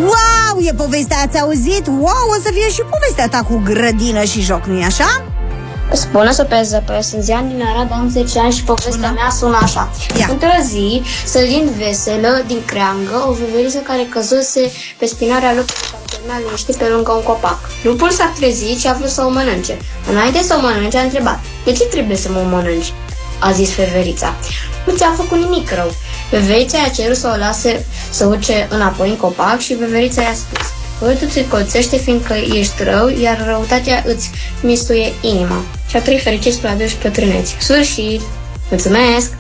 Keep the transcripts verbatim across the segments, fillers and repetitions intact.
Wow, e povestea, ați auzit? Wow, o să fie și povestea ta cu grădină și joc, nu-i așa? Bună, Sopeză, păi sunt Zian din Arad, am zece ani și povestea Bună. mea sună așa. Ia. Într-o zi, sălind veselă din creangă, o veveriță care căzuse pe spinarea lupului care dormea liniștit pe lângă un copac. Lupul s-a trezit și a vrut să o mănânce. Înainte să o mănânce, a întrebat: de ce trebuie să mă mănânci? A zis veverița: nu ți-a făcut nimic rău. Veverița i-a cerut să o lase să urce înapoi în copac și veverița i-a spus: părutul ți colțește fiindcă ești rău, iar răutatea îți mistuie inima. Și a trăit fericiți până la douăzeci bătrâneți. Sfârșit! Mulțumesc!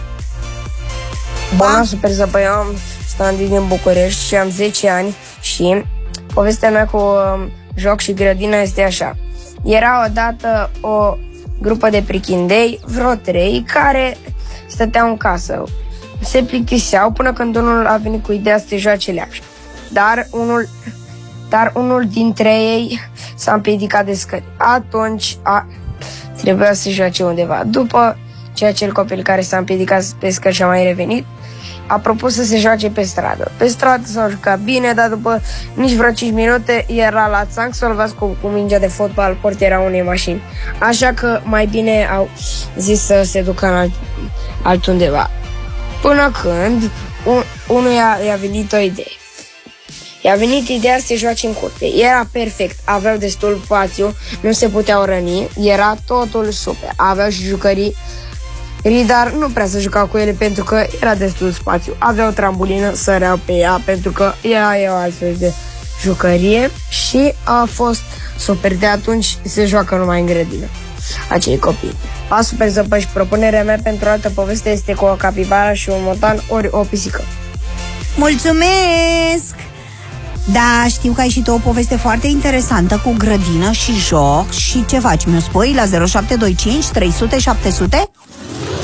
Bună, super zăpă, eu am Standi din București și am zece ani și povestea mea cu uh, joc și grădină este așa. Era odată o grupă de prichindei, vreo trei, care stăteau în casă. Se plictiseau până când unul a venit cu ideea să se joace leaș. Dar unul, dar unul dintre ei s-a împiedicat de scări. Atunci a, trebuia să se joace undeva. După ce acel copil care s-a împiedicat pe scări și a mai revenit, a propus să se joace pe stradă. Pe stradă s-au jucat bine, dar după nici vreo cinci minute era la țanc salvați cu, cu mingea de fotbal portiera unei mașini. Așa că mai bine au zis să se ducă în alt, altundeva. Până când un, unuia i-a venit o idee. I-a venit ideea să se joace în curte. Era perfect, aveau destul spațiu, nu se puteau răni, era totul super. Aveau și jucării, dar nu prea se jucau cu ele pentru că era destul spațiu. Aveau trambulină, săreau pe ea pentru că ea e o altfel de jucărie și a fost super. De atunci se joacă numai în grădină acei copii. Pa, super zăpă, și propunerea mea pentru o altă poveste este cu o capibara și un motan ori o pisică. Mulțumesc! Da, știu că ai și tu o poveste foarte interesantă cu grădină și joc. Și ce faci? Mi-o spui la zero șapte doi cinci trei sute șapte sute?